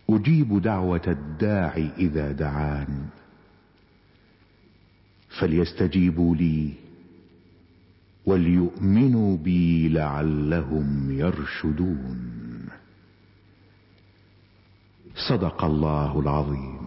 أجيب دعوة الداع إذا دعان فليستجيبوا لي وليؤمنوا بي لعلهم يرشدون. صدق الله العظيم.